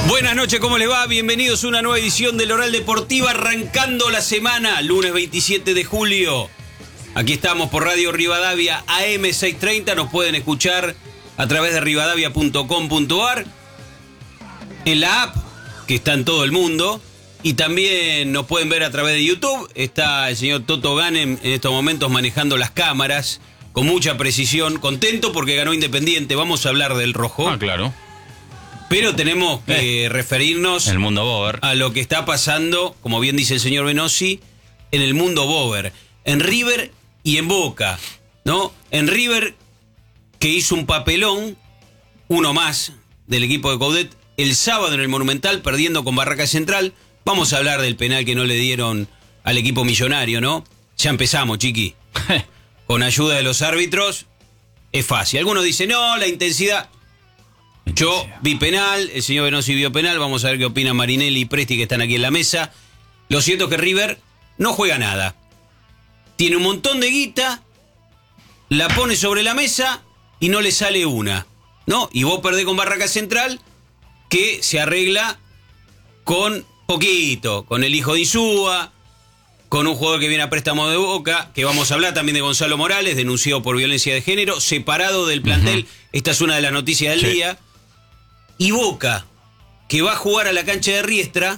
Buenas noches, ¿cómo les va? Bienvenidos a una nueva edición del Oral Deportiva, arrancando la semana, lunes 27 de julio. Aquí estamos por Radio Rivadavia AM 630, nos pueden escuchar a través de rivadavia.com.ar, en la app, que está en todo el mundo, y también nos pueden ver a través de YouTube. Está el señor Toto Ganem en estos momentos manejando las cámaras con mucha precisión, contento porque ganó Independiente. Vamos a hablar del rojo. Ah, claro. Pero tenemos que referirnos el mundo Bober, a lo que está pasando, como bien dice el señor Benossi, en el mundo Bober, en River y en Boca, ¿no? En River, que hizo un papelón, uno más del equipo de Coudet, el sábado en el Monumental, perdiendo con Barraca Central. Vamos a hablar del penal que no le dieron al equipo millonario, ¿no? Ya empezamos, chiqui. Con ayuda de los árbitros, es fácil. Algunos dicen, no, la intensidad. Yo vi penal, el señor Benossi vio penal, vamos a ver qué opinan Marinelli y Presti, que están aquí en la mesa. Lo cierto es que River no juega nada. Tiene un montón de guita, la pone sobre la mesa y no le sale una, ¿no? Y vos perdés con Barraca Central, que se arregla con poquito, con el hijo de Insúa, con un jugador que viene a préstamo de Boca, que vamos a hablar también de Gonzalo Morales, denunciado por violencia de género, separado del plantel. Esta es una de las noticias del día. Y Boca, que va a jugar a la cancha de Riestra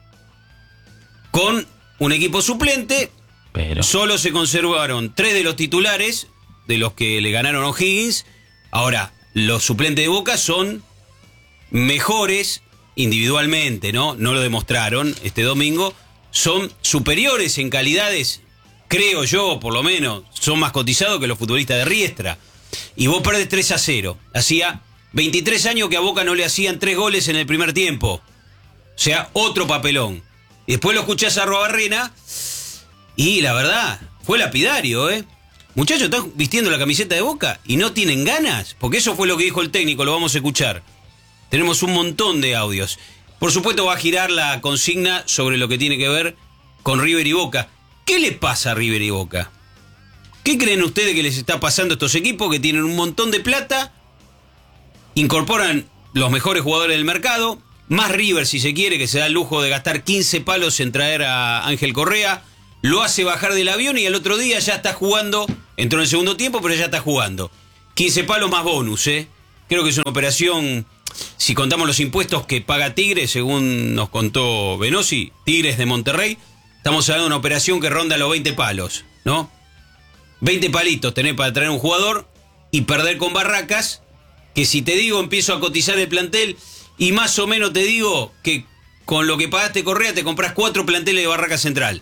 con un equipo suplente, pero solo se conservaron 3 de los titulares, de los que le ganaron a O'Higgins. Ahora, los suplentes de Boca son mejores individualmente, ¿no? No lo demostraron este domingo. Son superiores en calidades, creo yo, por lo menos, son más cotizados que los futbolistas de Riestra. Y vos perdés 3-0. Hacía 23 años que a Boca no le hacían 3 goles en el primer tiempo. O sea, otro papelón. Y después lo escuchás a Arrobarrena y la verdad, fue lapidario, ¿eh? Muchachos, están vistiendo la camiseta de Boca y no tienen ganas, porque eso fue lo que dijo el técnico, lo vamos a escuchar. Tenemos un montón de audios. Por supuesto va a girar la consigna sobre lo que tiene que ver con River y Boca. ¿Qué le pasa a River y Boca? ¿Qué creen ustedes que les está pasando a estos equipos que tienen un montón de plata? Incorporan los mejores jugadores del mercado, más River si se quiere, que se da el lujo de gastar 15 palos en traer a Ángel Correa, lo hace bajar del avión y al otro día ya está jugando, entró en el segundo tiempo, pero ya está jugando. 15 palos más bonus, ¿eh? Creo que es una operación, si contamos los impuestos que paga Tigres, según nos contó Benossi, Tigres de Monterrey, estamos hablando de una operación que ronda los 20 palos, ¿no? 20 palitos tenés para traer un jugador y perder con Barracas, que si te digo empiezo a cotizar el plantel y más o menos te digo que con lo que pagaste Correa te comprás 4 planteles de Barraca Central.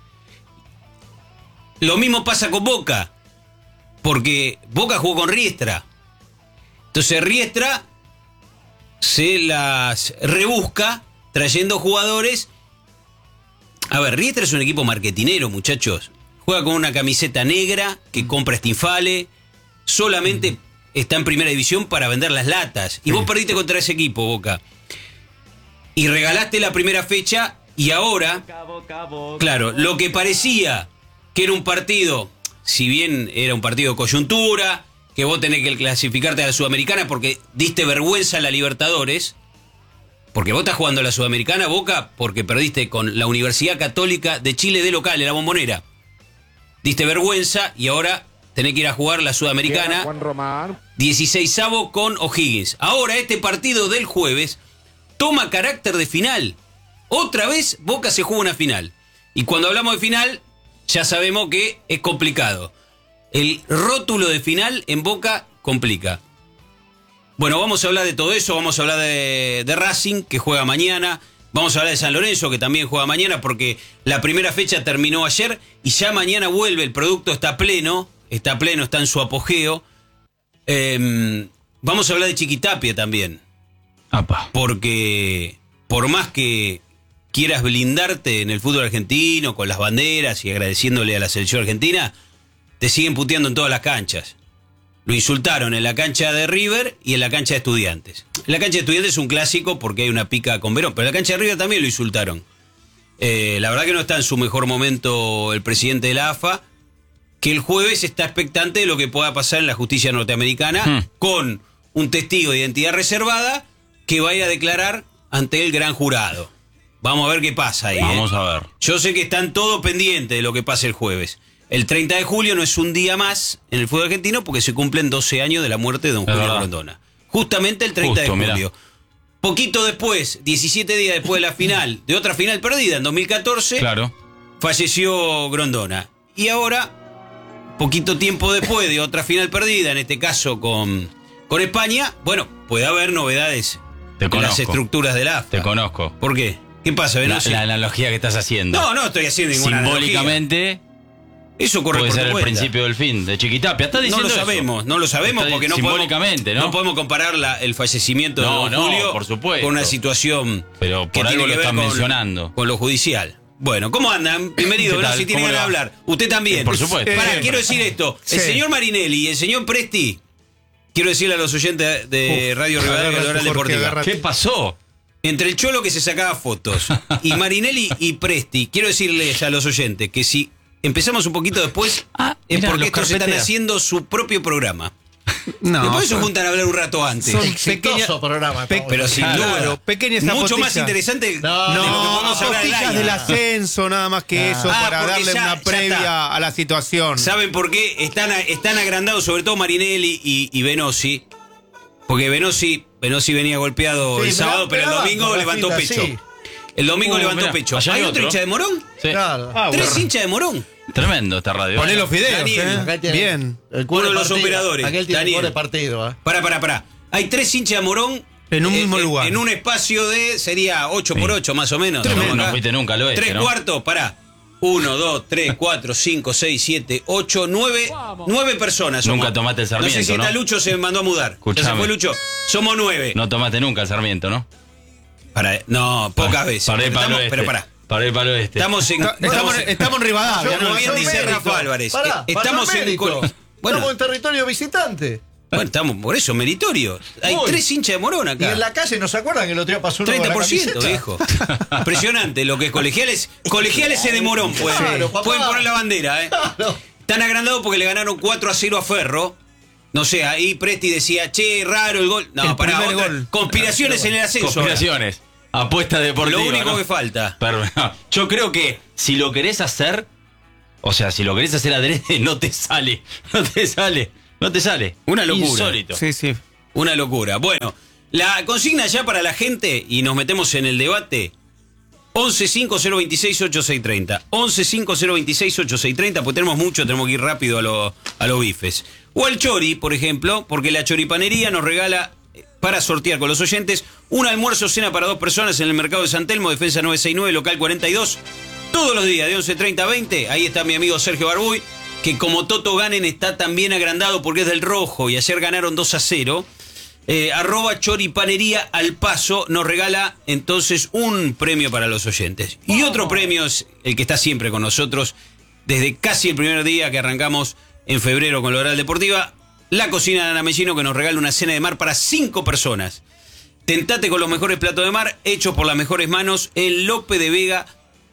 Lo mismo pasa con Boca, porque Boca jugó con Riestra. Entonces Riestra se las rebusca trayendo jugadores. A ver, Riestra es un equipo marketinero, muchachos. Juega con una camiseta negra que compra Stinfale. Solamente está en primera división para vender las latas. Y vos perdiste contra ese equipo, Boca. Y regalaste la primera fecha y ahora, claro, lo que parecía que era un partido, si bien era un partido de coyuntura, que vos tenés que clasificarte a la Sudamericana porque diste vergüenza a la Libertadores, porque vos estás jugando a la Sudamericana, Boca, porque perdiste con la Universidad Católica de Chile de local, en la Bombonera. Diste vergüenza y ahora tenés que ir a jugar la Sudamericana 16avo con O'Higgins. Ahora este partido del jueves toma carácter de final. Otra vez Boca se juega una final. Y cuando hablamos de final, ya sabemos que es complicado. El rótulo de final en Boca complica. Bueno, vamos a hablar de todo eso, vamos a hablar de Racing, que juega mañana. Vamos a hablar de San Lorenzo, que también juega mañana, porque la primera fecha terminó ayer y ya mañana vuelve. El producto está pleno, está en su apogeo. Vamos a hablar de Chiquitapia también. Apa. Porque por más que quieras blindarte en el fútbol argentino con las banderas y agradeciéndole a la selección argentina, te siguen puteando en todas las canchas. Lo insultaron en la cancha de River y en la cancha de Estudiantes. En la cancha de Estudiantes es un clásico porque hay una pica con Verón, pero en la cancha de River también lo insultaron. La verdad que no está en su mejor momento el presidente de la AFA, que el jueves está expectante de lo que pueda pasar en la justicia norteamericana con un testigo de identidad reservada que vaya a declarar ante el gran jurado. Vamos a ver qué pasa ahí. Vamos a ver. Yo sé que están todos pendientes de lo que pase el jueves. El 30 de julio no es un día más en el fútbol argentino porque se cumplen 12 años de la muerte de don Julio Grondona. Justamente el 30 de julio. Mirá. Poquito después, 17 días después de la final, de otra final perdida en 2014, falleció Grondona. Y ahora, poquito tiempo después de otra final perdida, en este caso con España, bueno, puede haber novedades en las estructuras del AFA. Te conozco. ¿Por qué? ¿Qué pasa, Veloso? La analogía que estás haciendo. No estoy haciendo ninguna simbólicamente, analogía. Eso corre puede por ser tu el cuenta. principio del fin de Chiquitapia. ¿Estás diciendo no lo sabemos porque simbólicamente, no podemos comparar el fallecimiento de don Julio por supuesto, con una situación pero por algo lo están mencionando. Con lo judicial. Bueno, ¿cómo andan? Bienvenido, ¿no? Si tienen ganas de hablar. Usted también. Por supuesto. Quiero decir esto. El señor Marinelli y el señor Presti, quiero decirle a los oyentes de Radio Rivadavia Oral Deportiva. ¿Qué pasó? Entre el Cholo que se sacaba fotos y Marinelli y Presti, quiero decirles a los oyentes que si empezamos un poquito después es porque estos están haciendo su propio programa. Después se juntan a hablar un rato antes. Son exitoso programa. Pero sin duda, mucho más interesante de lo que podemos hablar apostillas del ascenso, nada más que eso, para darle una previa a la situación. ¿Saben por qué? Están agrandados, sobre todo Marinelli y Benossi, porque Benossi venía golpeado el sábado, pero el domingo levantó pecho. Sí. El domingo levantó pecho. ¿Hay otro hincha de Morón? Sí. Claro. 3 hinchas de Morón. Tremendo esta radio. Poné los videos, Daniel, bien. Uno de los operadores. Aquel tiene Daniel. el de partido. Pará. Hay 3 hinchas de Morón en un mismo lugar. En un espacio de, sería 8x8 más o menos. No fuiste nunca al oeste, 3 cuartos, pará. 1, 2, 3, 4, 5, 6, 7, 8, 9 personas somos. Nunca tomaste el Sarmiento, no sé si está Lucho, se mandó a mudar. Escuchame. ¿Se fue Lucho? Somos 9. No tomaste nunca el Sarmiento, ¿no? Pocas veces. Pero pará. Para ir para el oeste. Estamos en Rivadavia. Como bien dice Rafa Álvarez. Estamos en territorio visitante. Bueno, estamos por eso, meritorio. Hay 3 hinchas de Morón acá. Y en la calle, ¿no se acuerdan que el otro día pasó uno 30%, viejo. Impresionante lo que es colegiales. Colegiales es de Morón, pueden poner la bandera, Claro. Están agrandados porque le ganaron 4-0 a Ferro. No sé, ahí Presti decía, che, raro el gol. No, para gol. Conspiraciones en el ascenso. Conspiraciones. Apuesta deportiva. Lo único que falta. Pero, yo creo que si lo querés hacer, si lo querés hacer adrede, no te sale. Una locura. Insólito. Sí. Una locura. Bueno, la consigna ya para la gente, y nos metemos en el debate, 1150268630. 1150268630, porque tenemos mucho, tenemos que ir rápido a los bifes. O al Chori, por ejemplo, porque la choripanería nos regala, para sortear con los oyentes, un almuerzo cena para 2 personas en el mercado de San Telmo, Defensa 969, local 42, todos los días de 11:30 a 20. Ahí está mi amigo Sergio Barbuy, que como Toto Ganen está también agrandado porque es del rojo y ayer ganaron 2-0. @choripanería al paso nos regala entonces un premio para los oyentes. Y otro premio es el que está siempre con nosotros desde casi el primer día que arrancamos en febrero con la Oral Deportiva, la cocina de Ana Mellino, que nos regala una cena de mar para 5 personas. Tentate con los mejores platos de mar hechos por las mejores manos en Lope de Vega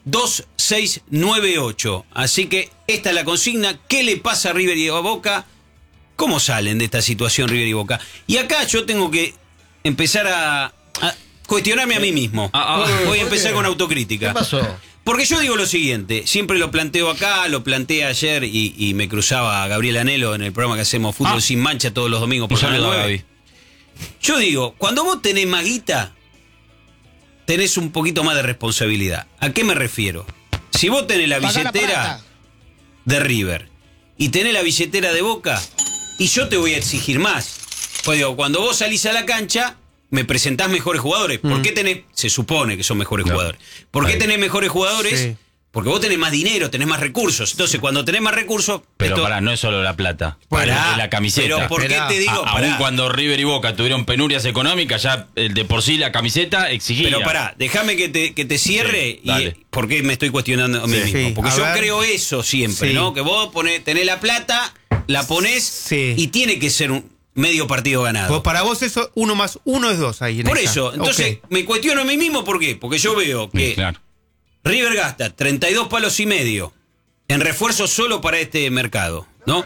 2698. Así que esta es la consigna. ¿Qué le pasa a River y a Boca? ¿Cómo salen de esta situación River y Boca? Y acá yo tengo que empezar a cuestionarme a mí mismo. Voy a empezar con autocrítica. ¿Qué pasó? Porque yo digo lo siguiente, siempre lo planteo acá, lo planteé ayer y me cruzaba a Gabriel Anelo en el programa que hacemos Fútbol Sin Mancha todos los domingos por Canal 9. Yo digo, cuando vos tenés más guita, tenés un poquito más de responsabilidad. ¿A qué me refiero? Si vos tenés la billetera de River y tenés la billetera de Boca, y yo te voy a exigir más. Pues digo, cuando vos salís a la cancha, me presentás mejores jugadores. ¿Por qué tenés? Se supone que son mejores jugadores. ¿Por qué tenés mejores jugadores? Sí. Porque vos tenés más dinero, tenés más recursos. Entonces, cuando tenés más recursos... Pero no es solo la plata. Es la camiseta. Pero ¿por qué te digo? Aún cuando River y Boca tuvieron penurias económicas, ya de por sí la camiseta exigía. Pero déjame que te cierre. Sí, y ¿por qué me estoy cuestionando a mí mismo? Sí. Porque yo creo eso siempre, ¿no? Que vos tenés la plata, la ponés y tiene que ser un medio partido ganado. Pues para vos eso, 1 más 1 es 2 ahí. Por eso, entonces me cuestiono a mí mismo, ¿por qué? Porque yo veo que River gasta 32 palos y medio en refuerzo solo para este mercado, ¿no?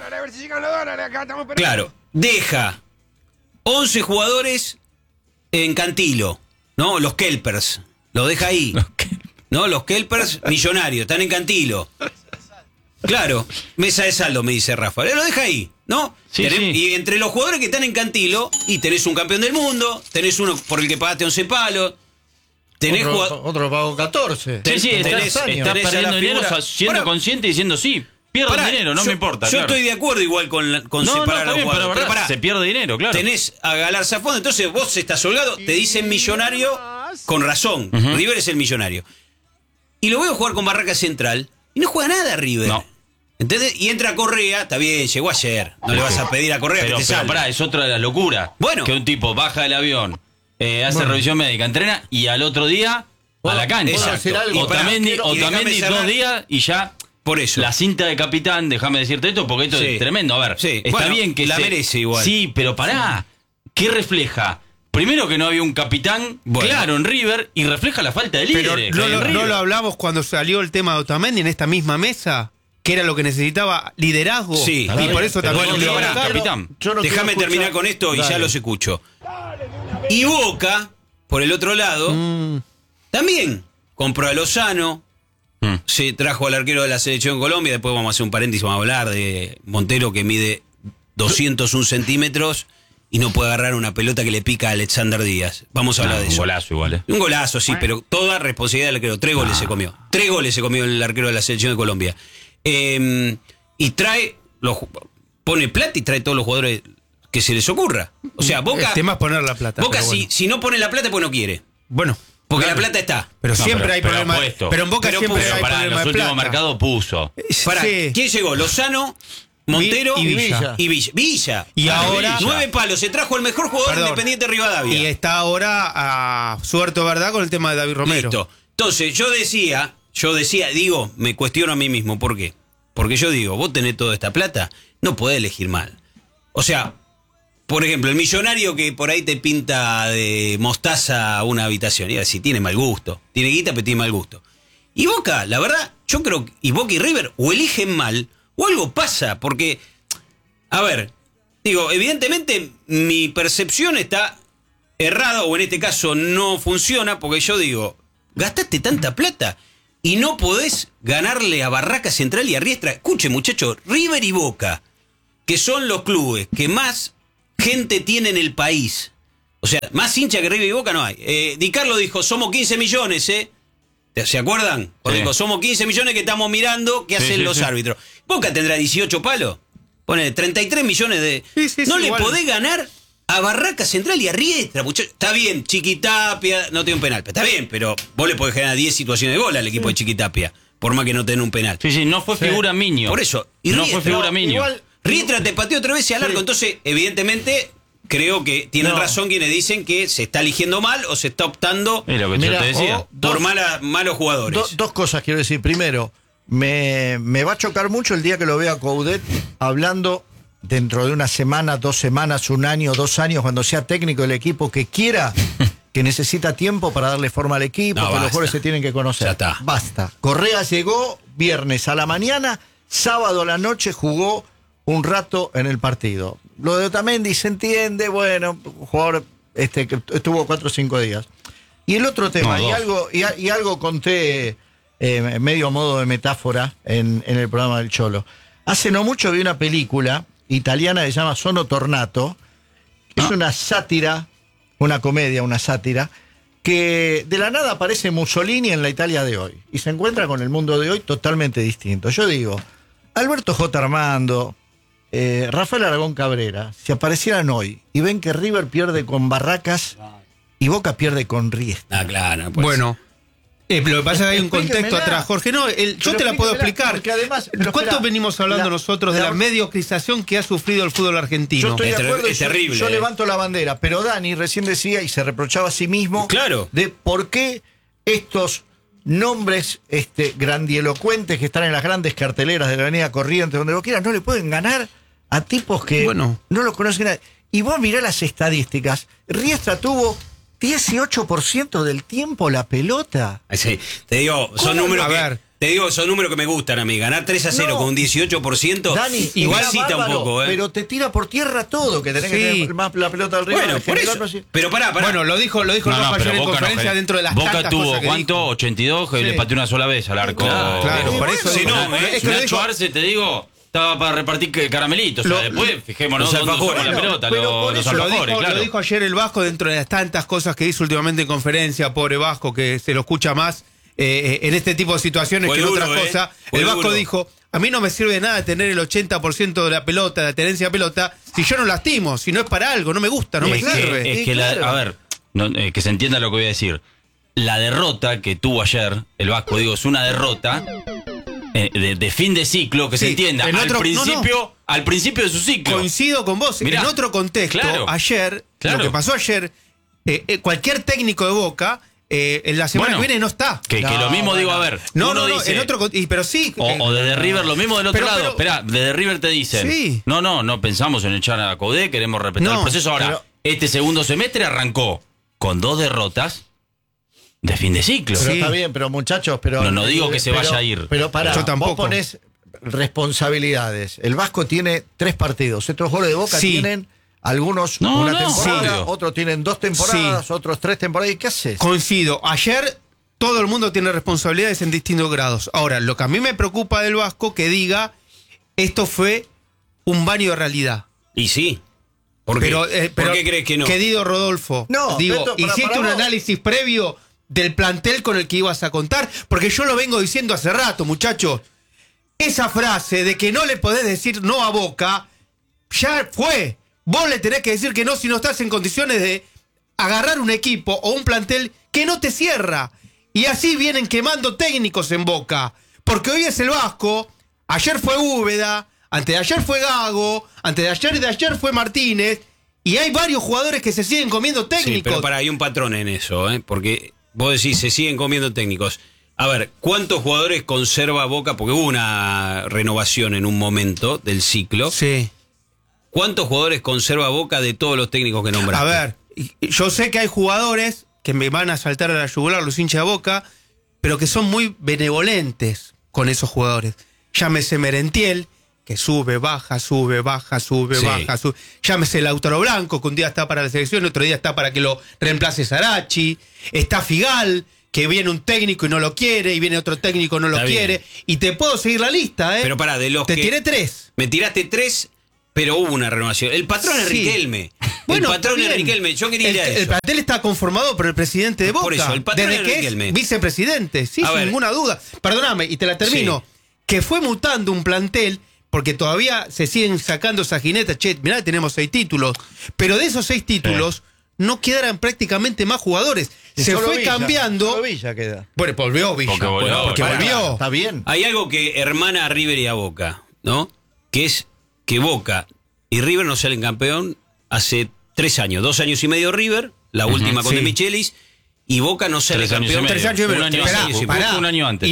Claro, deja 11 jugadores en Cantilo, ¿no? Los Kelpers. Lo deja ahí. ¿No? Los Kelpers millonarios, están en Cantilo. Claro, mesa de saldo, me dice Rafa. Lo deja ahí, ¿no? Sí, sí. Y entre los jugadores que están en Cantilo, y tenés un campeón del mundo, tenés uno por el que pagaste 11 palos, tenés otro pagó 14. Sí, estás perdiendo dinero siendo consciente y diciendo sí. Pierdo dinero, no me importa. Yo estoy de acuerdo igual con separar a los jugadores. Pero verdad, se pierde dinero, claro. Tenés a Galarza Fondo, entonces vos estás holgado, te dicen millonario con razón. River es el millonario. Y lo veo jugar con Barraca Central y no juega nada River. No. ¿Entendés? Y entra Correa, está bien, llegó ayer. No le vas a pedir a Correa que te salga. Pará, es otra de las locuras. Bueno. Que un tipo baja del avión, hace revisión médica, entrena y al otro día a la cancha. Exacto. Otamendi 2 días y ya. Por eso. La cinta de capitán, déjame decirte esto, porque esto es tremendo. A ver, está bien que la merece igual. Sí, pero pará. ¿Qué refleja? Primero que no había un capitán claro en River y refleja la falta de líderes. Pero no lo hablamos cuando salió el tema de Otamendi en esta misma mesa, que era lo que necesitaba, liderazgo. Sí. Y por eso también capitán. Déjame terminar con esto y ya los escucho. Y Boca, por el otro lado, también compró a Lozano. Se trajo al arquero de la selección Colombia. Después vamos a hacer un paréntesis, vamos a hablar de Montero, que mide 201 centímetros y no puede agarrar una pelota que le pica a Alexander Díaz. Vamos a hablar de eso. Un golazo igual, Un golazo, sí, pero toda responsabilidad del arquero. 3 goles se comió. 3 goles se comió el arquero de la selección de Colombia. Y pone plata y trae todos los jugadores que se les ocurra. O sea, Boca... El tema es poner la plata. Boca, si no pone la plata, pues no quiere. Bueno... Porque la plata está. Pero siempre hay problemas. Pero en Boca siempre hay problemas de plata. Los últimos mercados puso. ¿Quién llegó? Lozano, Montero y Villa. Villa. Y ahora 9 palos. Se trajo el mejor jugador Independiente Rivadavia. Y está ahora a suerto, ¿verdad? Con el tema de David Romero. Listo. Entonces, yo decía, me cuestiono a mí mismo. ¿Por qué? Porque yo digo, vos tenés toda esta plata, no podés elegir mal. O sea, por ejemplo, el millonario que por ahí te pinta de mostaza una habitación. Y así, tiene mal gusto. Tiene guita, pero tiene mal gusto. Y Boca, la verdad, yo creo que Boca y River o eligen mal o algo pasa. Porque, a ver, digo, evidentemente mi percepción está errada o en este caso no funciona. Porque yo digo, gastaste tanta plata y no podés ganarle a Barraca Central y a Riestra. Escuche, muchachos, River y Boca, que son los clubes que más gente tiene en el país. O sea, más hincha que River y Boca no hay. Di Carlo dijo, somos 15 millones, ¿se acuerdan? Cuando dijo, somos 15 millones que estamos mirando qué hacen los árbitros. Boca tendrá 18 palos. Pone 33 millones de... no le podés ganar a Barraca Central y a Riestra, muchachos. Está bien, Chiquitapia no tiene un penal. Está bien, pero vos le podés generar 10 situaciones de gol al equipo de Chiquitapia, por más que no tenga un penal. Sí, no fue figura Miño. Por eso. Y no fue figura Miño. Igual, Riestra te pateó 3 veces al largo, entonces evidentemente creo que tienen razón quienes dicen que se está eligiendo mal o se está optando lo que yo te decía. Por malos jugadores. Dos cosas quiero decir. Primero, me va a chocar mucho el día que lo vea Coudet hablando dentro de una semana, 2 semanas, 1 año, 2 años, cuando sea técnico del equipo que quiera, que necesita tiempo para darle forma al equipo, que los jugadores se tienen que conocer. Ya está. Basta. Correa llegó viernes a la mañana, sábado a la noche jugó un rato en el partido. Lo de Otamendi se entiende, bueno, jugador que estuvo 4 o 5 días. Y el otro tema, y algo conté medio modo de metáfora en el programa del Cholo. Hace no mucho vi una película italiana que se llama Sono Tornato, que es una sátira, una comedia, una sátira, que de la nada aparece Mussolini en la Italia de hoy y se encuentra con el mundo de hoy totalmente distinto. Yo digo, Alberto J. Armando, Rafael Aragón Cabrera, si aparecieran hoy y ven que River pierde con Barracas y Boca pierde con Riestra. Claro. Pues. Bueno, lo que pasa es que hay un contexto atrás, Jorge. No, yo te la puedo explicar. Además, ¿cuánto venimos hablando nosotros de la mediocrización que ha sufrido el fútbol argentino? Yo estoy de acuerdo, es terrible. Yo levanto la bandera, pero Dani recién decía y se reprochaba a sí mismo de por qué estos nombres grandielocuentes que están en las grandes carteleras de la Avenida Corrientes, donde lo quieran, no le pueden ganar a tipos que no lo conocen nadie. Y vos mirá las estadísticas. Riestra tuvo 18% del tiempo la pelota. Sí, te digo, son números te digo, son números que me gustan a mí. Ganar 3-0 con un 18%, Dani, igual cita bárbaro, un poco, ¿eh? Pero te tira por tierra todo, que tenés que tener más la pelota del rival. Bueno, por eso. Pero pará. Bueno, lo dijo el Rafa ayer en conferencia dentro de las Boca tantas tuvo, cosas que ¿cuánto? dijo. 82, que le pateó una sola vez al arco. Claro, por eso sí, digo, no, es que lo Nacho dijo- Arce, te digo, estaba para repartir caramelitos. O sea, después, fijémonos los dónde alfajores. usamos la pelota, Pero por los eso alfajores, claro. Lo dijo ayer el Vasco dentro de las tantas cosas que hizo últimamente en conferencia, pobre Vasco, que se lo escucha más en este tipo de situaciones Fue que en duro, otras cosas. Fue El Vasco duro. dijo, a mí no me sirve de nada tener el 80% de la pelota, de la tenencia de pelota, si yo no lastimo, si no es para algo, no me gusta, no me sirve. Es que claro. a ver, que se entienda lo que voy a decir. La derrota que tuvo ayer, el Vasco, digo, es una derrota de fin de ciclo, que se Sí, entienda, en otro- al principio de su ciclo. Coincido con vos. Mirá, en otro contexto, claro, ayer, claro. lo que pasó ayer, cualquier técnico de Boca, en la semana Bueno, que viene no está. Que lo mismo digo, a ver, No, uno no, dice, en otro pero sí. o desde River lo mismo del otro Pero- lado. pero- Espera, desde River te dicen, Sí. no pensamos en echar a Coudet, queremos respetar No, el proceso. Ahora, pero- este segundo semestre arrancó con 2 derrotas de fin de ciclo. Pero Sí. está bien, pero muchachos, pero. No digo que se vaya a ir. Pero para, Yo tampoco. vos ponés responsabilidades. El Vasco tiene 3 partidos. Estos jugadores de Boca Sí. tienen algunos No, una no, temporada, obvio. otros tienen 2 temporadas, otros 3 temporadas. ¿Y qué haces? Coincido. Ayer todo el mundo tiene responsabilidades en distintos grados. Ahora, lo que a mí me preocupa del Vasco, que diga, esto fue un baño de realidad. Y sí. ¿Por qué? ¿Por qué crees que no? Querido Rodolfo, No, digo, Beto, hiciste para un vos. análisis previo del plantel con el que ibas a contar, porque yo lo vengo diciendo hace rato, muchachos. Esa frase de que no le podés decir no a Boca, ya fue. Vos le tenés que decir que no si no estás en condiciones de agarrar un equipo o un plantel que no te cierra. Y así vienen quemando técnicos en Boca. Porque hoy es el Vasco, ayer fue Úbeda, antes de ayer fue Gago, antes de ayer y de ayer fue Martínez. Y hay varios jugadores que se siguen comiendo técnicos. Sí, pero hay un patrón en eso, ¿eh? Porque vos decís, se siguen comiendo técnicos. A ver, ¿cuántos jugadores conserva Boca? Porque hubo una renovación en un momento del ciclo. Sí. ¿Cuántos jugadores conserva Boca de todos los técnicos que nombraste? A ver, yo sé que hay jugadores que me van a saltar a la yugular, los hinchas de Boca, pero que son muy benevolentes con esos jugadores. Llámese Merentiel, que sube, baja, sube, baja, sube, Sí. baja, sube. Llámese Lautaro Blanco, que un día está para la selección, otro día está para que lo reemplace Sarachi. Está Figal, que viene un técnico y no lo quiere, y viene otro técnico y no lo Está bien. quiere. Y te puedo seguir la lista, ¿eh? Pero pará, de los Te que... tiré 3. Me tiraste 3, pero hubo una renovación. El patrón es Sí. Riquelme. Bueno, el patrón está es bien. Riquelme. Yo quería ir a El eso. plantel está conformado por el presidente de Boca. Por eso, el patrón desde es que Riquelme. es vicepresidente, sí, A sin ver. ninguna duda. Perdóname, y te la termino. Sí. Que fue mutando un plantel, porque todavía se siguen sacando esa jineta. Che, mirá, tenemos 6 títulos. Pero de esos 6 títulos, no quedaran prácticamente más jugadores. Se Solo fue Villa, cambiando. solo Villa queda. Bueno, volvió Villa. Porque volvió, Porque pará. volvió. Está bien. Hay algo que hermana a River y a Boca, ¿no? Que es que Boca y River no salen campeón hace 3 años. 2 años y medio River, la última con sí. De Michelis, y Boca no sale 3 años y campeón. medio. 3 años y medio. Un año Esperá, antes, pará. justo un año antes.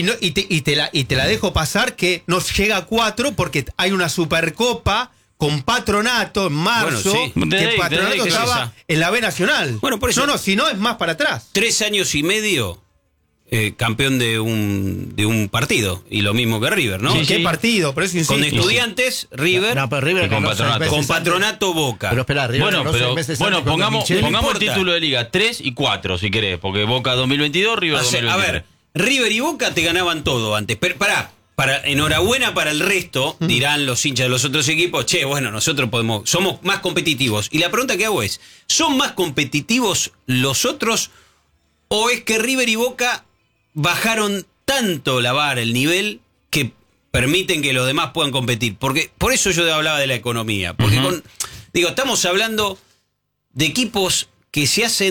Y te la dejo pasar que nos llega a 4 porque hay una Supercopa con Patronato en marzo. Bueno, sí. Que Desde ahí, Patronato desde ahí, estaba esa. en la B Nacional. Bueno, por eso- No, si no, es más para atrás. 3 años y medio campeón de un partido. Y lo mismo que River, ¿no? Sí, ¿Qué sí. partido? Por eso insisto. Con Estudiantes, River, No, pero River Y con ganó Patronato. 6 con meses antes. Patronato, Boca. Pero espera, River Bueno, ganó pero 6 meses bueno, antes con pongamos Micheli. No el importa. título de liga 3 y 4 si querés, porque Boca 2022, River O sea, 2023. a ver, River y Boca te ganaban todo antes. Pero enhorabuena para el resto, dirán los hinchas de los otros equipos, che, bueno, nosotros somos más competitivos. Y la pregunta que hago es, ¿son más competitivos los otros o es que River y Boca bajaron tanto la vara, el nivel, que permiten que los demás puedan competir? Porque por eso yo hablaba de la economía. Porque estamos hablando de equipos que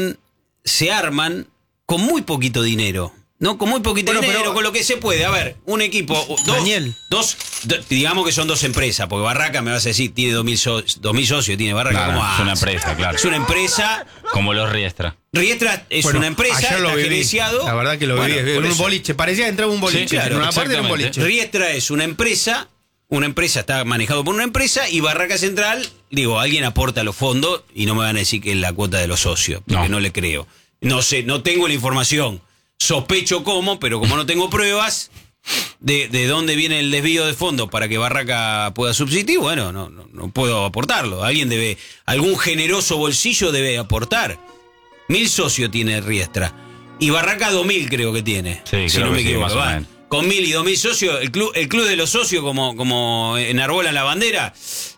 se arman con muy poquito dinero. ¿No? Con muy poquito Bueno, dinero, pero- con lo que se puede. A ver, un equipo, Daniel. digamos que son 2 empresas, porque Barraca, me vas a decir, tiene 2.000 socios, tiene Barraca Claro, como es una empresa, claro. Es una empresa. Como los Riestra. Riestra es Bueno, una empresa, ayer lo está viví. gerenciado. La verdad que lo Bueno, viví. por En un eso. boliche. Parecía que entraba un boliche. Sí, claro, en una parte era un exactamente. boliche. Riestra es una empresa, está manejado por una empresa, y Barraca Central, alguien aporta los fondos, y no me van a decir que es la cuota de los socios, porque no le creo. No sé, no tengo la información. Sospecho cómo, pero como no tengo pruebas, de dónde viene el desvío de fondo para que Barraca pueda subsistir, bueno, no puedo aportarlo. Algún generoso bolsillo debe aportar. 1.000 socios tiene Riestra. Y Barraca 2.000 creo que tiene. Sí, si creo no me que sí, equivoco. más o menos. Con 1.000 y 2.000 socios, el club de los socios, como enarbolan la bandera,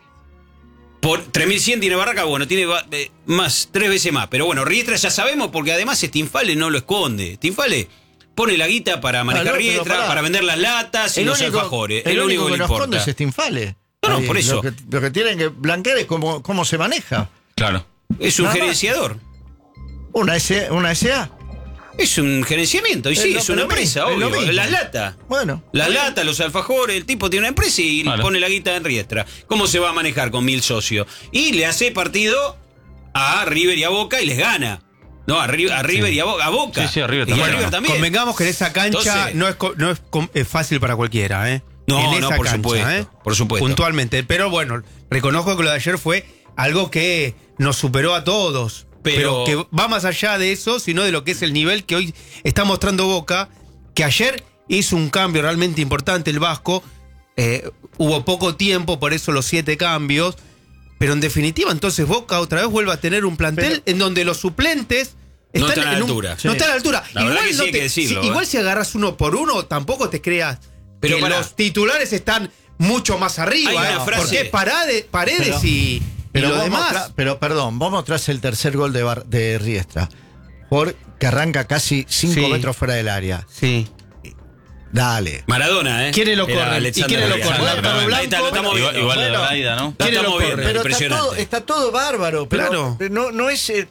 por 3.100 tiene Barraca, bueno, tiene más, 3 veces más. Pero bueno, Riestra ya sabemos, porque además Stinfale no lo esconde. Stinfale pone la guita para manejar Riestra, para vender las latas y los alfajores. El único que que le nos esconde importa. es Stinfale. No, por eso. Lo que tienen que blanquear es cómo se maneja. Claro. Es un Nada más. gerenciador. ¿Una SA? Es un gerenciamiento, y sí, es una empresa, es lo obvio. mismo. Las latas. Bueno. Las latas, los alfajores, el tipo tiene una empresa y Claro. pone la guita en Riestra. ¿Cómo se va a manejar con 1.000 socios? Y le hace partido a River y a Boca y les gana. No, a River y a Boca. Sí, a River Y a también. River también. Convengamos que en esa cancha Entonces- es fácil para cualquiera, ¿eh? No, en no, esa por cancha, supuesto, ¿eh? por supuesto. Puntualmente. Pero bueno, reconozco que lo de ayer fue algo que nos superó a todos. Pero que va más allá de eso, sino de lo que es el nivel que hoy está mostrando Boca, que ayer hizo un cambio realmente importante el Vasco. Hubo poco tiempo, por eso los 7 cambios. Pero en definitiva, entonces Boca otra vez vuelve a tener un plantel en donde los suplentes No están a la en altura. No están a la altura. La verdad que sí hay que decirlo, igual si agarras uno por uno, tampoco te creas Pero que pará. los titulares están mucho más arriba. Hay una frase- Porque es Paredes y lo vos demás. pero perdón, vos mostrás el tercer gol de Riestra. Que arranca casi 5 Sí. metros fuera del área. Sí. Dale. Maradona, ¿eh? ¿Quiénes lo Era corren? Alexander ¿Y quiénes lo Díaz. corren? Lautaro Lautaro Ahí está, lo estamos Blanco. viendo. Igual lo de Bueno, Braida, ¿no? Lo ¿Quiénes estamos lo viendo, corren? Pero impresionante. está todo bárbaro. Pero Claro. no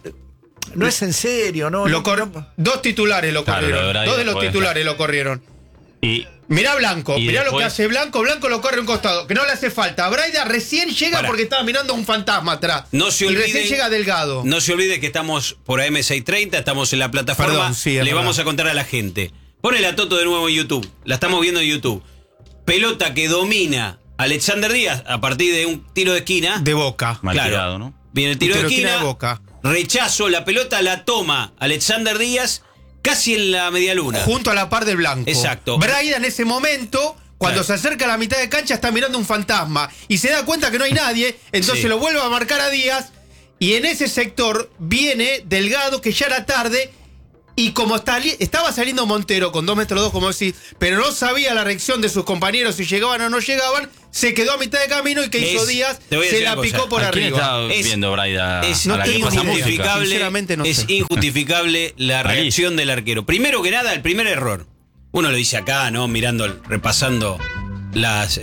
es en serio. Dos titulares lo Claro, corrieron. lo de Braida Dos de los puede titulares lo corrieron. Y Mirá Blanco, Y mirá lo después- que hace Blanco. Blanco lo corre a un costado, que no le hace falta. Braida recién llega Pará. porque estaba mirando a un fantasma atrás. No se y olviden- recién llega Delgado. No se olvide que estamos por AM630, estamos en la plataforma. Perdón, sí, es Le verdad. vamos a contar a la gente. Pone la Toto de nuevo en YouTube. La estamos viendo en YouTube. Pelota que domina Alexander Díaz a partir de un tiro de esquina. De Boca. mal Claro. tirado, ¿no? Viene el tiro de Tiro de esquina esquina. de Boca. Rechazo, la pelota la toma Alexander Díaz casi en la media luna. Junto a la par de Blanco. Exacto. Braida en ese momento, cuando Claro. se acerca a la mitad de cancha, está mirando un fantasma. Y se da cuenta que no hay nadie. Entonces Sí. lo vuelve a marcar a Díaz. Y en ese sector viene Delgado, que ya era tarde. Y como estaba saliendo Montero con 2 metros 2, como decís, pero no sabía la reacción de sus compañeros si llegaban o no llegaban, se quedó a mitad de camino y que hizo Díaz, te voy a se decir la una picó cosa. por ¿A quién arriba. está Es- viendo Braida? Es a la que pasa música? injustificable, Sinceramente no es sé. injustificable la Ahí. reacción del arquero. Primero que nada, el primer error. Uno lo dice acá, ¿no? Repasando las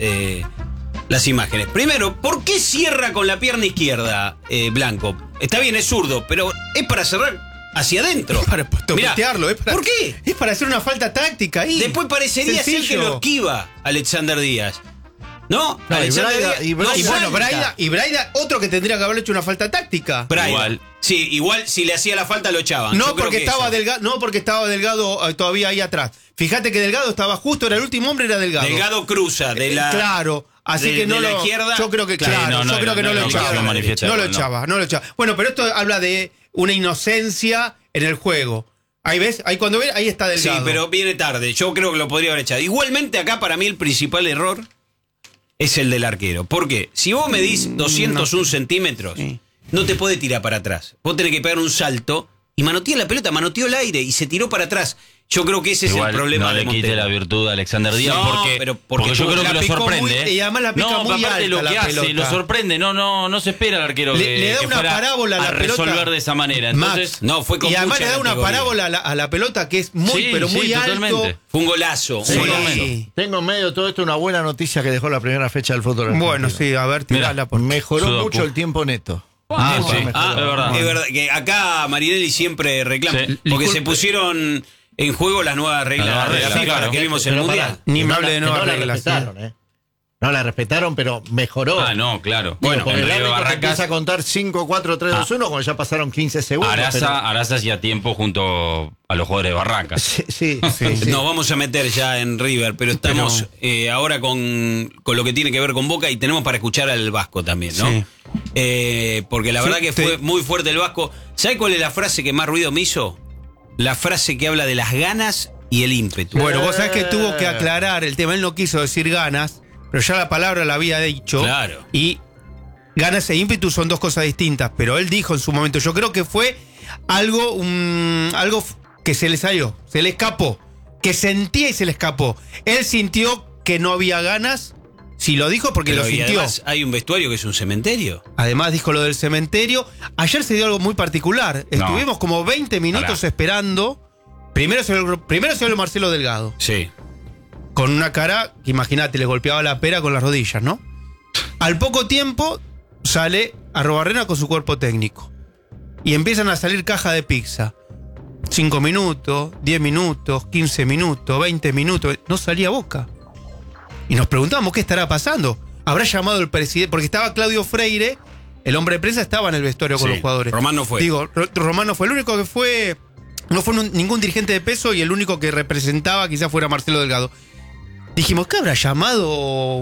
imágenes. Primero, ¿por qué cierra con la pierna izquierda Blanco? Está bien, es zurdo, pero es para cerrar hacia adentro. Para Mirá, toquetearlo, ¿por qué? Es para hacer una falta táctica ahí. Después parecería ser que Sencillo. lo esquiva Alexander Díaz. ¿No? No, y Alexander Braida- Díaz y Braida- no Y bueno, salta. Braida, otro que tendría que haber hecho una falta táctica. Braida. Igual. Sí, igual si le hacía la falta lo echaban. No Yo creo porque, que estaba eso. Delgado, no porque estaba Delgado todavía ahí atrás. Fíjate que Delgado estaba justo, era el último hombre, era Delgado. Delgado cruza de la. Claro, así de- que no de la lo. izquierda. Yo creo que Sí, claro, no, no yo creo era- que no no lo era echaba. obligación manifiesta, No lo no. echaba, no lo echaba. Bueno, pero esto habla de una inocencia en el juego. Ahí ves, ahí cuando ves, ahí está Sí, Delgado. pero viene tarde. Yo creo que lo podría haber echado. Igualmente, acá para mí el principal error es el del arquero. ¿Por qué? Si vos medís 201 centímetros, Sí. no te puede tirar para atrás. Vos tenés que pegar un salto y manoteó la pelota, manoteó el aire y se tiró para atrás. Yo creo que ese Igual es el problema no de le quite Montero. la virtud a Alexander Díaz No, porque, pero porque yo creo la que lo picó sorprende. muy- y además la pica no, muy aparte alta lo la que hace, pelota. lo sorprende. No se espera al arquero Le da que una fuera parábola a la pelota. resolver de esa manera. Max, Entonces, No, fue con y además mucha le da una categoría. parábola a la pelota que es muy, Sí, pero muy sí, alto. totalmente. Fue un golazo. Sí. Un golazo. Tengo en medio de todo esto una buena noticia que dejó la primera fecha del fútbol argentino. Bueno, sí, a ver, tirala por. Mejoró Sudoku. mucho el tiempo neto. Ah, sí. sí. Ah, Es verdad. Es verdad que acá Marinelli siempre reclama. Sí. Porque Disculpe. se pusieron en juego las nuevas reglas Las nuevas de la reglas, FIFA claro. que vimos en el Pero Mundial. pará, Ni que me no hable la- de que nuevas no la reglas, respetaron, No la respetaron, pero mejoró. Ah, no, claro. Bueno, Porque en el Río árbitro te Barracas, empieza a contar 5, 4, 3, 2, 1 cuando ya pasaron 15 segundos. Araza hacía tiempo junto a los jugadores de Barracas. Sí. Nos vamos a meter ya en River, pero estamos ahora con lo que tiene que ver con Boca y tenemos para escuchar al Vasco también, ¿no? Sí. Porque la Sí, verdad que fue muy fuerte el Vasco. ¿Sabe cuál es la frase que más ruido me hizo? La frase que habla de las ganas y el ímpetu. Bueno, vos sabés que tuvo que aclarar el tema. Él no quiso decir ganas, pero ya la palabra la había dicho. Claro. Y ganas e ímpetu son dos cosas distintas. Pero él dijo en su momento, yo creo que fue algo que se le salió, se le escapó. Que sentía y se le escapó. Él sintió que no había ganas. Sí, lo dijo porque Pero lo y sintió. además hay un vestuario que es un cementerio. Además dijo lo del cementerio. Ayer se dio algo muy particular. Estuvimos como 20 minutos esperando. Primero se habló Marcelo Delgado. Sí. Con una cara que, imagínate, le golpeaba la pera con las rodillas, ¿no? Al poco tiempo sale Arruabarrena con su cuerpo técnico. Y empiezan a salir cajas de pizza. 5 minutos, 10 minutos, 15 minutos, 20 minutos. No salía Boca. Y nos preguntamos qué estará pasando. ¿Habrá llamado el presidente? Porque estaba Claudio Freire, el hombre de prensa, estaba en el vestuario con los jugadores. Román no fue. Digo, Román no fue. El único que fue... No fue ningún dirigente de peso y el único que representaba quizás fuera Marcelo Delgado. Dijimos, ¿qué habrá llamado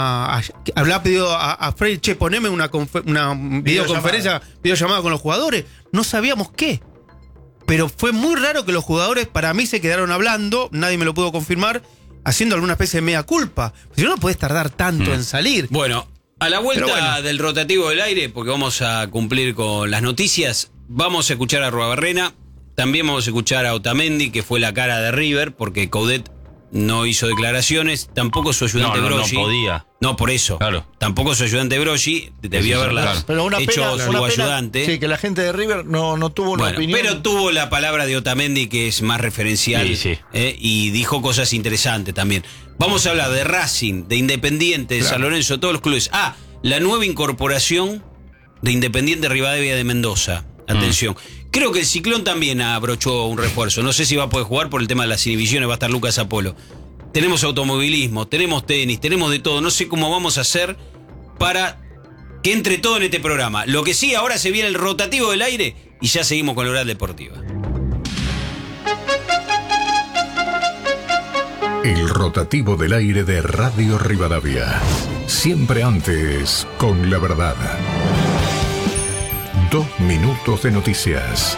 habrá pedido a Freire, che, poneme una videoconferencia, videollamada con los jugadores? No sabíamos qué. Pero fue muy raro que los jugadores, para mí, se quedaron hablando, nadie me lo pudo confirmar, haciendo alguna especie de mea culpa. Si no podés tardar tanto en salir. Bueno, a la vuelta del rotativo del aire, porque vamos a cumplir con las noticias, vamos a escuchar a Arruabarrena, también vamos a escuchar a Otamendi, que fue la cara de River, porque Coudet no hizo declaraciones, tampoco su ayudante Broggi. No podía. No, por eso. Claro. Tampoco su ayudante Broggi, debía haberla hecho su ayudante. Sí, que la gente de River no tuvo una opinión. Pero tuvo la palabra de Otamendi, que es más referencial, y dijo cosas interesantes también. Vamos a hablar de Racing, de Independiente, de San Lorenzo, todos los clubes. La nueva incorporación de Independiente Rivadavia de Mendoza. Atención. Creo que el Ciclón también abrochó un refuerzo. No sé si va a poder jugar por el tema de las inhibiciones, va a estar Lucas Apolo. Tenemos automovilismo, tenemos tenis, tenemos de todo. No sé cómo vamos a hacer para que entre todo en este programa. Lo que sí, ahora se viene el rotativo del aire y ya seguimos con la Oral Deportiva. El rotativo del aire de Radio Rivadavia. Siempre antes con la verdad. 2 minutos de noticias.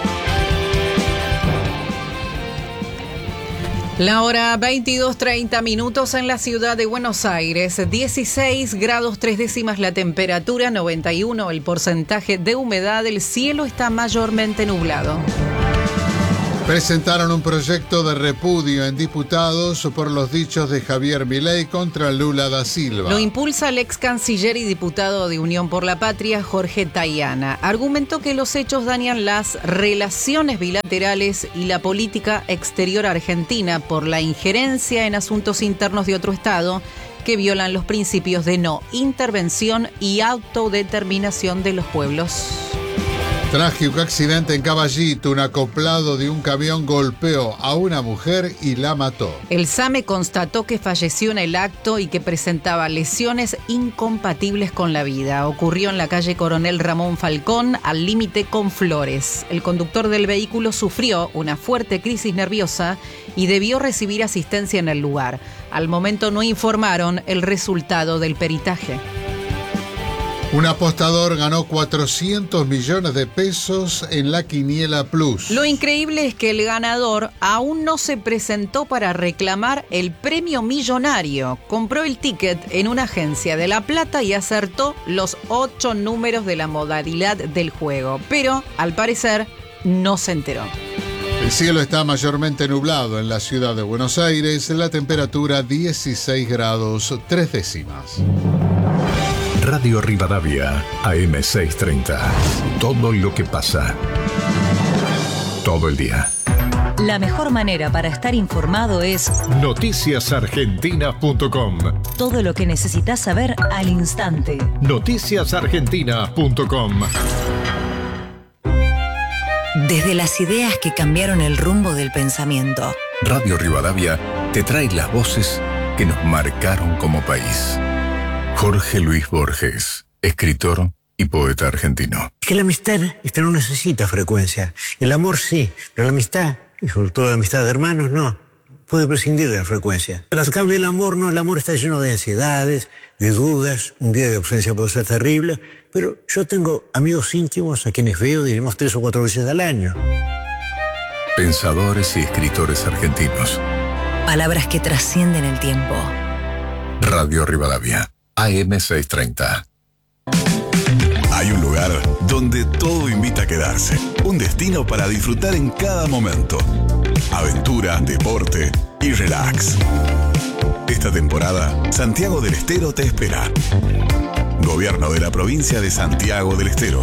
La hora 22:30 minutos en la ciudad de Buenos Aires, 16 grados 3 décimas la temperatura, 91 el porcentaje de humedad, el cielo está mayormente nublado. Presentaron un proyecto de repudio en diputados por los dichos de Javier Milei contra Lula da Silva. Lo impulsa el ex canciller y diputado de Unión por la Patria, Jorge Tayana. Argumentó que los hechos dañan las relaciones bilaterales y la política exterior argentina por la injerencia en asuntos internos de otro Estado que violan los principios de no intervención y autodeterminación de los pueblos. Trágico accidente en Caballito, un acoplado de un camión golpeó a una mujer y la mató. El SAME constató que falleció en el acto y que presentaba lesiones incompatibles con la vida. Ocurrió en la calle Coronel Ramón Falcón, al límite con Flores. El conductor del vehículo sufrió una fuerte crisis nerviosa y debió recibir asistencia en el lugar. Al momento no informaron el resultado del peritaje. Un apostador ganó 400 millones de pesos en la Quiniela Plus. Lo increíble es que el ganador aún no se presentó para reclamar el premio millonario. Compró el ticket en una agencia de La Plata y acertó los 8 números de la modalidad del juego. Pero, al parecer, no se enteró. El cielo está mayormente nublado en la ciudad de Buenos Aires. La temperatura 16 grados 3 décimas. Radio Rivadavia, AM630. Todo lo que pasa. Todo el día. La mejor manera para estar informado es noticiasargentina.com. Todo lo que necesitas saber al instante. Noticiasargentina.com. Desde las ideas que cambiaron el rumbo del pensamiento. Radio Rivadavia te trae las voces que nos marcaron como país. Jorge Luis Borges, escritor y poeta argentino. Que la amistad no necesita frecuencia. El amor sí, pero la amistad, y sobre todo la amistad de hermanos, no. Puede prescindir de la frecuencia. Pero al cambio el amor no, el amor está lleno de ansiedades, de dudas, un día de ausencia puede ser terrible, pero yo tengo amigos íntimos a quienes veo, diremos, 3 o 4 veces al año. Pensadores y escritores argentinos. Palabras que trascienden el tiempo. Radio Rivadavia, AM630. Hay un lugar donde todo invita a quedarse. Un destino para disfrutar en cada momento. Aventura, deporte y relax. Esta temporada, Santiago del Estero te espera. Gobierno de la provincia de Santiago del Estero.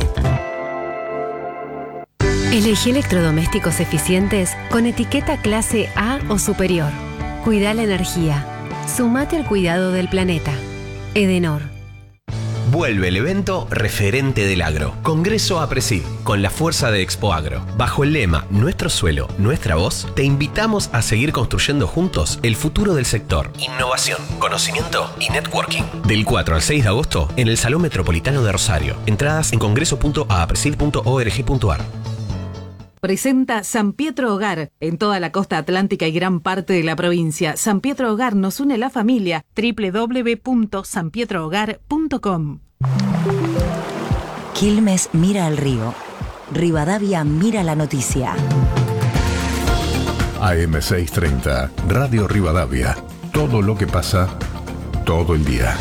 Elegí electrodomésticos eficientes con etiqueta clase A o superior. Cuida la energía. Sumate al cuidado del planeta. Edenor. Vuelve el evento referente del agro. Congreso APRESID, con la fuerza de Expo Agro. Bajo el lema Nuestro suelo, nuestra voz, te invitamos a seguir construyendo juntos el futuro del sector. Innovación, conocimiento y networking. Del 4 al 6 de agosto en el Salón Metropolitano de Rosario. Entradas en congreso.apresid.org.ar. Presenta San Pietro Hogar, en toda la costa atlántica y gran parte de la provincia. San Pietro Hogar nos une la familia. www.sanpietrohogar.com. Quilmes mira al río. Rivadavia mira la noticia. AM630, Radio Rivadavia. Todo lo que pasa, todo el día.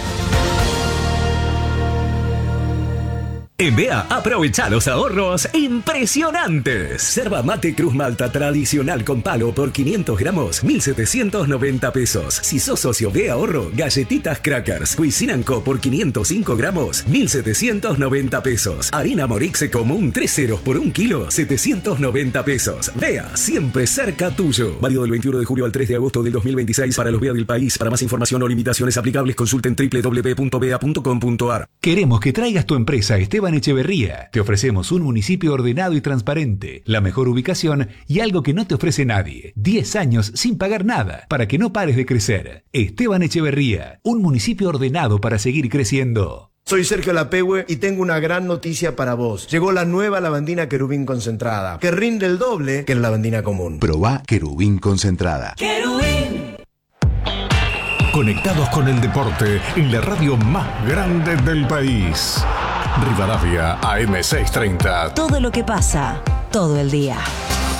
En BEA, aprovecha los ahorros impresionantes. Yerba mate Cruz Malta tradicional con palo por 500 gramos, 1.790 pesos. Si sos socio BEA Ahorro, galletitas Crackers Cuisine & Co por 505 gramos, 1.790 pesos. Harina Morixe común 3 ceros por 1 kilo, 790 pesos. BEA, siempre cerca tuyo. Válido del 21 de julio al 3 de agosto del 2026 para los BEA del país. Para más información o limitaciones aplicables, consulten www.bea.com.ar. Queremos que traigas tu empresa Esteban Echeverría. Te ofrecemos un municipio ordenado y transparente, la mejor ubicación y algo que no te ofrece nadie. 10 años sin pagar nada para que no pares de crecer. Esteban Echeverría, un municipio ordenado para seguir creciendo. Soy Sergio Lapehue y tengo una gran noticia para vos. Llegó la nueva lavandina Querubín concentrada, que rinde el doble que la lavandina común. Probá Querubín concentrada. ¡Querubín! Conectados con el deporte en la radio más grande del país. Rivadavia AM630. Todo lo que pasa, todo el día.